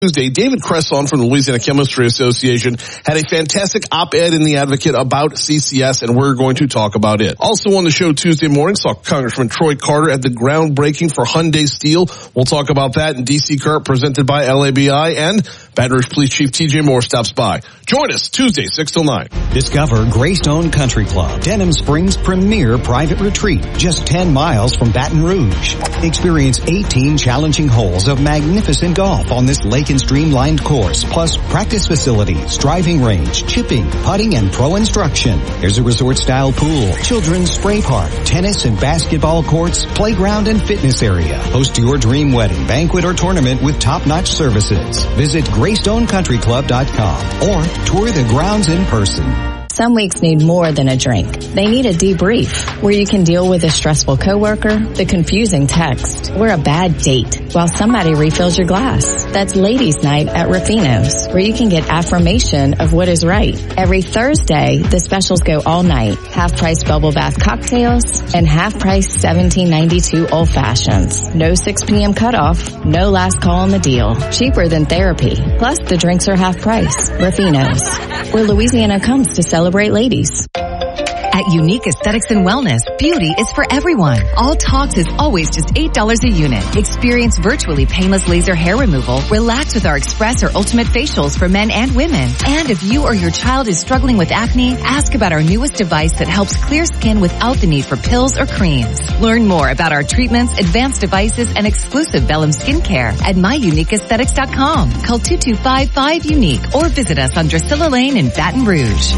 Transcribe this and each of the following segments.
Tuesday, David Cresson from the Louisiana Chemistry Association had a fantastic op-ed in The Advocate about CCS, and we're going to talk about it. Also on the show Tuesday morning, saw Congressman Troy Carter at the groundbreaking for Hyundai Steel. We'll talk about that in DC Cart presented by LABI, and Baton Rouge Police Chief TJ Moore stops by. Join us Tuesday, 6 till 9. Discover Greystone Country Club, Denham Springs' premier private retreat, just 10 miles from Baton Rouge. Experience 18 challenging holes of magnificent golf on this lake and streamlined course, plus practice facilities, driving range, chipping, putting, and pro instruction. There's a resort-style pool, children's spray park, tennis and basketball courts, playground and fitness area. Host your dream wedding, banquet, or tournament with top-notch services. Visit Greystone.countryclub.com or tour the grounds in person. Some weeks need more than a drink. They need a debrief, where you can deal with a stressful coworker, the confusing text, or a bad date while somebody refills your glass. That's Ladies' Night at Ruffino's, where you can get affirmation of what is right. Every Thursday, the specials go all night. Half-price bubble bath cocktails and half-price $17.92 old fashions. No 6 p.m. cutoff, no last call on the deal. Cheaper than therapy. Plus, the drinks are half price. Ruffino's, where Louisiana comes to celebrate ladies. At Unique Aesthetics and Wellness, beauty is for everyone. All Talks is always just $8 a unit. Experience virtually painless laser hair removal. Relax with our Express or Ultimate facials for men and women. And if you or your child is struggling with acne, ask about our newest device that helps clear skin without the need for pills or creams. Learn more about our treatments, advanced devices, and exclusive Bellum skincare at myuniqueaesthetics.com. Call 2255-UNIQUE or visit us on Drusilla Lane in Baton Rouge.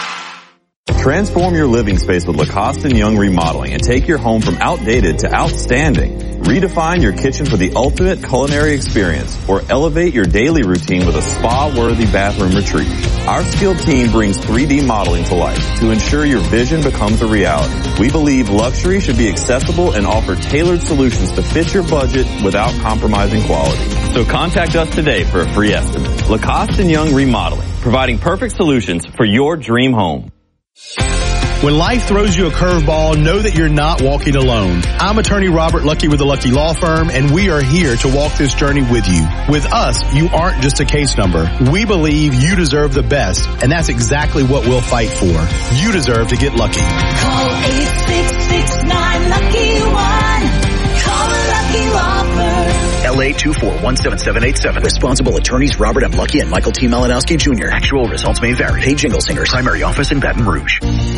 Transform your living space with Lacoste & Young Remodeling and take your home from outdated to outstanding. Redefine your kitchen for the ultimate culinary experience or elevate your daily routine with a spa-worthy bathroom retreat. Our skilled team brings 3D modeling to life to ensure your vision becomes a reality. We believe luxury should be accessible and offer tailored solutions to fit your budget without compromising quality. So contact us today for a free estimate. Lacoste & Young Remodeling, providing perfect solutions for your dream home. When life throws you a curveball, know that you're not walking alone. I'm attorney Robert Lucky with the Lucky Law Firm, and we are here to walk this journey with you. With us, you aren't just a case number. We believe you deserve the best, and that's exactly what we'll fight for. You deserve to get lucky. Call 866-9-LUCKY-1. Call the Lucky Law Firm. LA 2417787. Responsible attorneys Robert M. Lucky and Michael T. Malinowski Jr. Actual results may vary. Paid Jingle Singers. Primary office in Baton Rouge.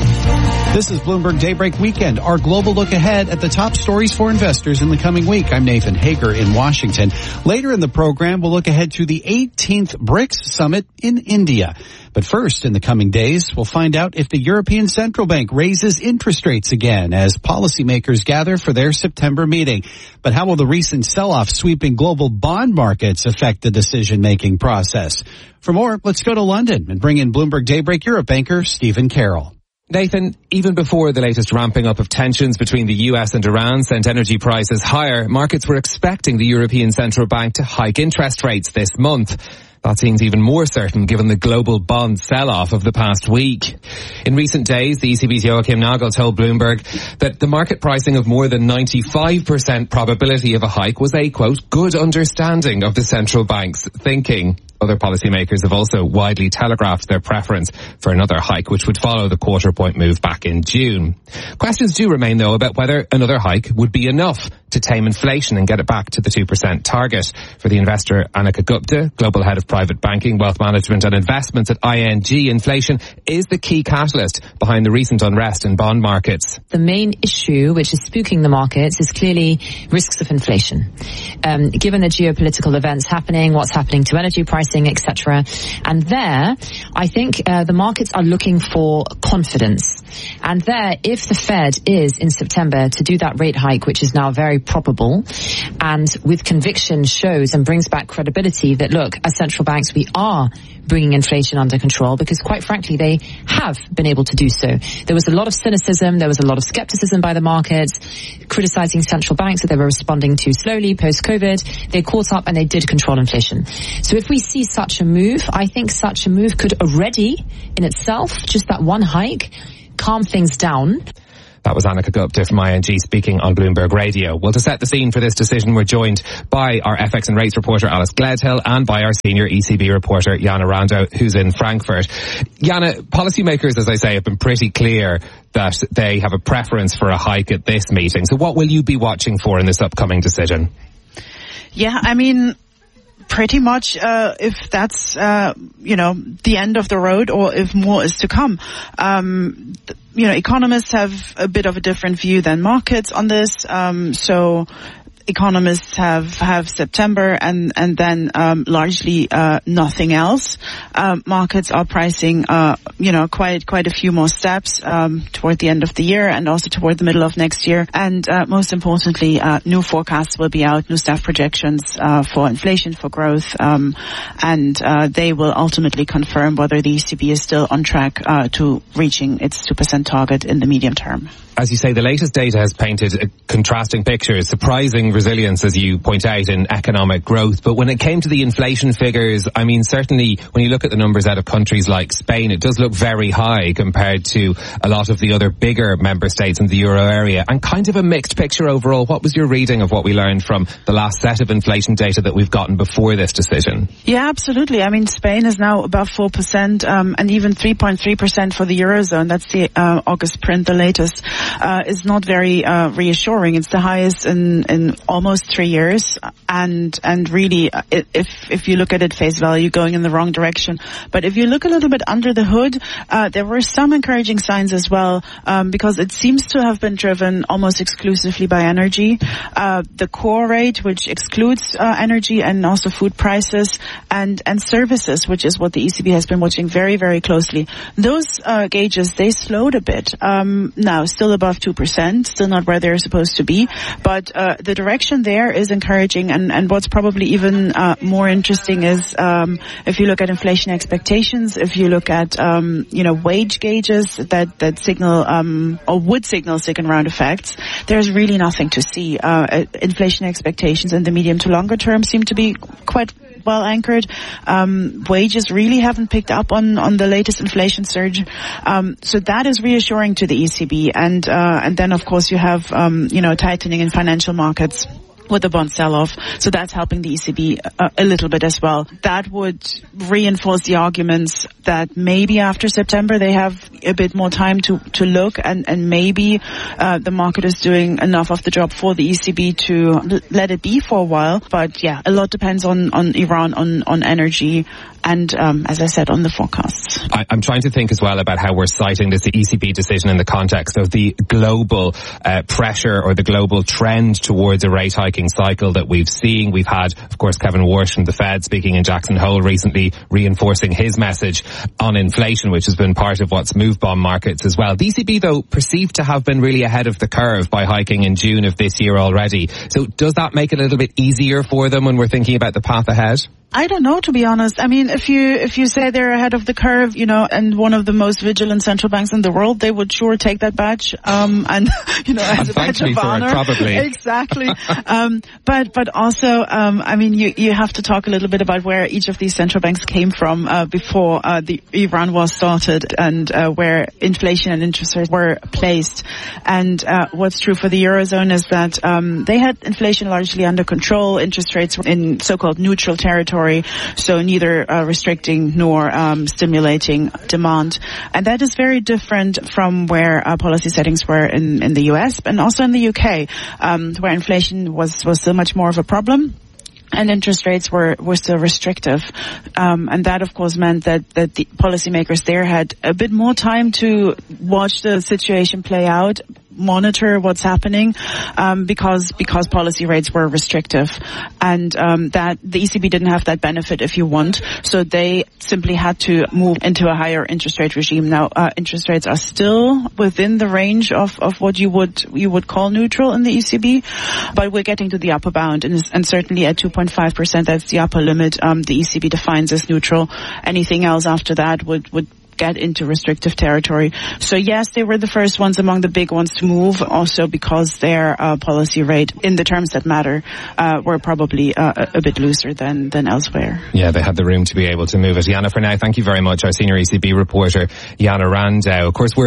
This is Bloomberg Daybreak Weekend, our global look ahead at the top stories for investors in the coming week. I'm Nathan Hager in Washington. Later in the program, we'll look ahead to the 18th BRICS Summit in India. But first, in the coming days, we'll find out if the European Central Bank raises interest rates again as policymakers gather for their September meeting. But how will the recent sell-off sweeping global bond markets affect the decision-making process? For more, let's go to London and bring in Bloomberg Daybreak Europe anchor Stephen Carroll. Nathan, even before the latest ramping up of tensions between the US and Iran sent energy prices higher, markets were expecting the European Central Bank to hike interest rates this month. That seems even more certain given the global bond sell-off of the past week. In recent days, the ECB's Joachim Nagel told Bloomberg that the market pricing of more than 95% probability of a hike was a, quote, good understanding of the central bank's thinking. Other policymakers have also widely telegraphed their preference for another hike, which would follow the quarter-point move back in June. Questions do remain, though, about whether another hike would be enough to tame inflation and get it back to the 2% target. For the investor Annika Gupta, Global Head of Private Banking, Wealth Management and Investments at ING, inflation is the key catalyst behind the recent unrest in bond markets. The main issue which is spooking the markets is clearly risks of inflation. Given the geopolitical events happening, what's happening to energy pricing, etc. And there, I think the markets are looking for confidence. And there, if the Fed is in September to do that rate hike, which is now very probable, and with conviction shows and brings back credibility that, look, as central banks, we are bringing inflation under control, because quite frankly, they have been able to do so. There was a lot of cynicism, there was a lot of skepticism by the markets, criticizing central banks that they were responding too slowly post-COVID. They caught up and they did control inflation. So if we see such a move, I think such a move could already, in itself, just that one hike, calm things down. That was Annika Gupta from ING speaking on Bloomberg Radio. Well, to set the scene for this decision, we're joined by our FX and rates reporter Alice Gledhill and by our senior ECB reporter Jana Rando, who's in Frankfurt. Jana, policymakers, as I say, have been pretty clear that they have a preference for a hike at this meeting. So what will you be watching for in this upcoming decision? Yeah, I mean, pretty much if that's the end of the road or if more is to come. Economists have a bit of a different view than markets on this. So economists have September and then largely nothing else. Markets are pricing quite a few more steps toward the end of the year and also toward the middle of next year. And most importantly, new forecasts will be out, new staff projections for inflation, for growth, and they will ultimately confirm whether the ECB is still on track to reaching its 2% target in the medium term. As you say, the latest data has painted a contrasting picture, surprising resilience, as you point out, in economic growth. But when it came to the inflation figures, I mean, certainly when you look at the numbers out of countries like Spain, it does look very high compared to a lot of the other bigger member states in the euro area, and kind of a mixed picture overall. What was your reading of what we learned from the last set of inflation data that we've gotten before this decision? Yeah, absolutely. I mean, Spain is now above 4% and even 3.3% for the eurozone. That's the August print, the latest. Is not very reassuring. It's the highest in almost 3 years, and really, if you look at it face value, going in the wrong direction. But if you look a little bit under the hood, there were some encouraging signs as well, because it seems to have been driven almost exclusively by energy. The core rate, which excludes energy and also food prices, and services, which is what the ECB has been watching very, very closely. Those gauges, they slowed a bit. Now, still above 2%, still not where they're supposed to be, but the direction there is encouraging, and what's probably even more interesting is if you look at inflation expectations, if you look at wage gauges that signal or would signal second round effects, there's really nothing to see. Inflation expectations in the medium to longer term seem to be quite well anchored. Wages really haven't picked up on the latest inflation surge. So that is reassuring to the ECB. And then of course you have, tightening in financial markets with the bond sell-off. So that's helping the ECB a little bit as well. That would reinforce the arguments that maybe after September they have a bit more time to look, and maybe the market is doing enough of the job for the ECB to let it be for a while. But yeah, a lot depends on Iran, on energy, and as I said, on the forecasts. I'm trying to think as well about how we're citing this ECB decision in the context of the global pressure or the global trend towards a rate hiking cycle that we've seen. We've had, of course, Kevin Warsh from the Fed speaking in Jackson Hole recently, reinforcing his message on inflation, which has been part of what's moved bond markets as well. The ECB, though, perceived to have been really ahead of the curve by hiking in June of this year already. So does that make it a little bit easier for them when we're thinking about the path ahead? I don't know, to be honest. I mean, if you say they're ahead of the curve, and one of the most vigilant central banks in the world, they would sure take that badge, as a badge of honor. Probably. Exactly. But also, you have to talk a little bit about where each of these central banks came from, before, the Iran war started, and, where inflation and interest rates were placed. And, what's true for the Eurozone is that, they had inflation largely under control, interest rates were in so-called neutral territory. So neither restricting nor stimulating demand. And that is very different from where policy settings were in the US and also in the UK, where inflation was still much more of a problem. And interest rates were still restrictive. And that, of course, meant that the policymakers there had a bit more time to watch the situation play out, monitor what's happening, because policy rates were restrictive. And that the ECB didn't have that benefit, if you want. So they simply had to move into a higher interest rate regime. Now, interest rates are still within the range of what you would call neutral in the ECB, but we're getting to the upper bound, and certainly at 2.5%, that's the upper limit. The ECB defines as neutral. Anything else after that would get into restrictive territory. So yes, they were the first ones among the big ones to move, also because their policy rate, in the terms that matter, were probably a bit looser than elsewhere. Yeah, they had the room to be able to move it. Jana, for now, thank you very much. Our senior ECB reporter, Jana Rando. Of course, we're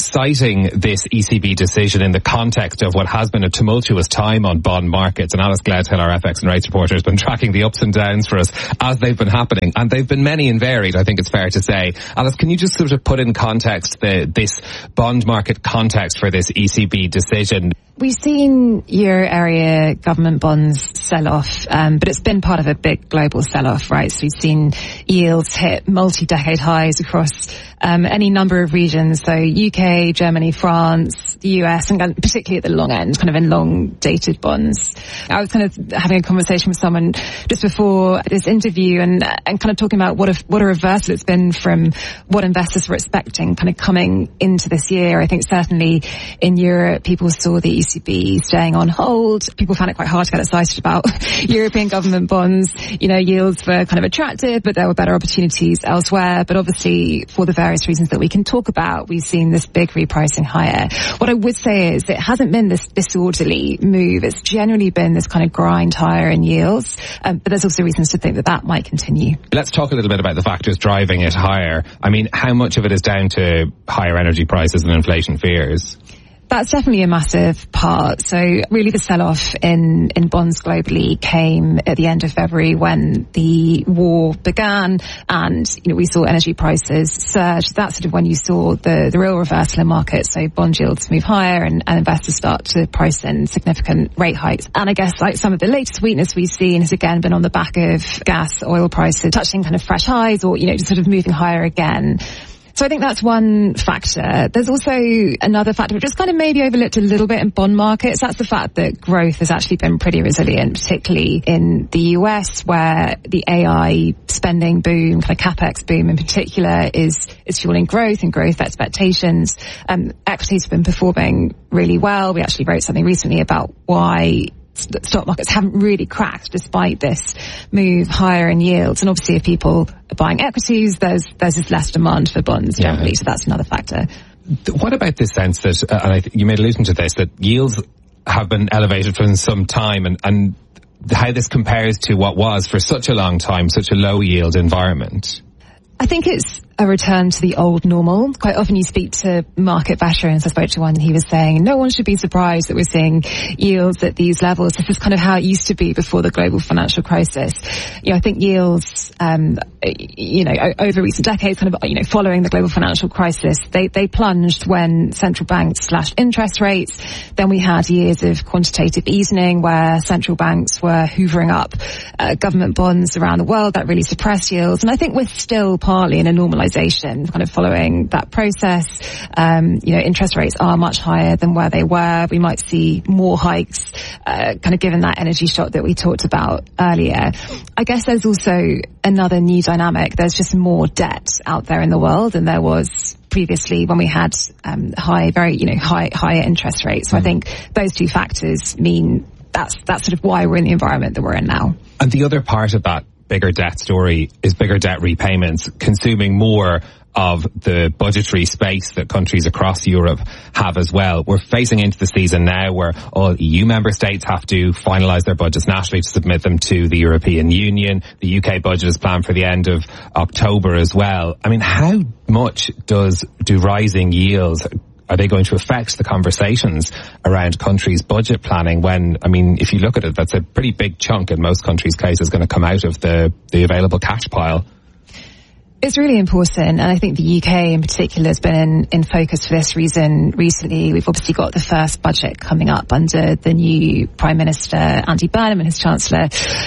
citing this ECB decision in the context of what has been a tumultuous time on bond markets. And Alice Gledhill, our FX and rates reporter, has been tracking the ups and downs for us as they've been happening. And they've been many and varied, I think it's fair to say. Alice, can you just sort of put in context this bond market context for this ECB decision? We've seen euro area government bonds sell off, but it's been part of a big global sell-off, right? So we've seen yields hit multi-decade highs across any number of regions. So UK, Germany, France, the US, and particularly at the long end, kind of in long-dated bonds. I was kind of having a conversation with someone just before this interview and kind of talking about what a reversal it's been from what investors were expecting kind of coming into this year. I think certainly in Europe, people saw the ECB staying on hold. People found it quite hard to get excited about European government bonds. You know, yields were kind of attractive, but there were better opportunities elsewhere. But obviously, for the various reasons that we can talk about, we've seen this big repricing higher. What I would say is it hasn't been this disorderly move. It's generally been this kind of grind higher in yields. But there's also reasons to think that that might continue. Let's talk a little bit about the factors driving it higher. I mean, how much of it is down to higher energy prices and inflation fears? That's definitely a massive part. So really the sell-off in bonds globally came at the end of February when the war began and, you know, we saw energy prices surge. That's sort of when you saw the real reversal in markets. So bond yields move higher and investors start to price in significant rate hikes. And I guess like some of the latest weakness we've seen has again been on the back of gas, oil prices touching kind of fresh highs or, you know, just sort of moving higher again. So I think that's one factor. There's also another factor which is kind of maybe overlooked a little bit in bond markets. That's the fact that growth has actually been pretty resilient, particularly in the US where the AI spending boom, kind of CapEx boom in particular is fueling growth and growth expectations. Equities have been performing really well. We actually wrote something recently about why stock markets haven't really cracked despite this move higher in yields. And obviously if people are buying equities, there's just less demand for bonds generally. So that's another factor. What about this sense that, and you made allusion to this, that yields have been elevated for some time and how this compares to what was for such a long time, such a low yield environment? I think it's a return to the old normal. Quite often you speak to market veterans. I spoke to one and he was saying, no one should be surprised that we're seeing yields at these levels. This is kind of how it used to be before the global financial crisis. You know, I think yields, you know, over recent decades, kind of, you know, following the global financial crisis, they plunged when central banks slashed interest rates. Then we had years of quantitative easing where central banks were hoovering up government bonds around the world. That really suppressed yields. And I think we're still partly in a normalization kind of following that process. You know, interest rates are much higher than where they were. We might see more hikes, kind of given that energy shock that we talked about earlier. I guess there's also another new dynamic. There's just more debt out there in the world than there was previously when we had higher interest rates. So I think those two factors mean that's sort of why we're in the environment that we're in now. And the other part of that bigger debt story is bigger debt repayments, consuming more of the budgetary space that countries across Europe have as well. We're facing into the season now where all EU member states have to finalise their budgets nationally to submit them to the European Union. The UK budget is planned for the end of October as well. I mean, how much do rising yields, are they going to affect the conversations around countries' budget planning when, I mean, if you look at it, that's a pretty big chunk in most countries' cases going to come out of the available cash pile? It's really important, and I think the UK in particular has been in focus for this reason recently. We've obviously got the first budget coming up under the new Prime Minister, Andy Burnham, and his Chancellor.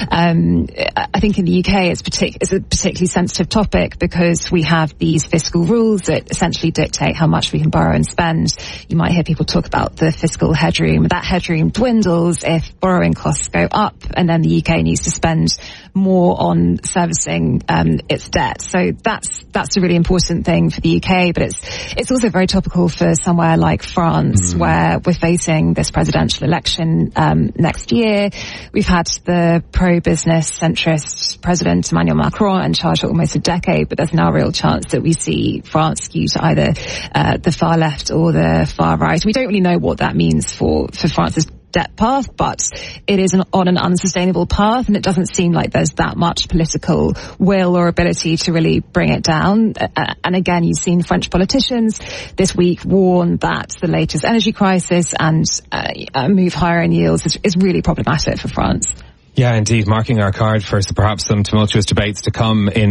I think in the UK it's a particularly sensitive topic because we have these fiscal rules that essentially dictate how much we can borrow and spend. You might hear people talk about the fiscal headroom. That headroom dwindles if borrowing costs go up, and then the UK needs to spend more on servicing its debt. So that's a really important thing for the UK, but it's also very topical for somewhere like France, where we're facing this presidential election next year. We've had the pro-business centrist President Emmanuel Macron in charge for almost a decade, but there's now a real chance that we see France skew to either the far left or the far right. We don't really know what that means for France's debt path, but it is on an unsustainable path, and it doesn't seem like there's that much political will or ability to really bring it down. And again, you've seen French politicians this week warn that the latest energy crisis and a move higher in yields is really problematic for France. Yeah, indeed, marking our card for perhaps some tumultuous debates to come in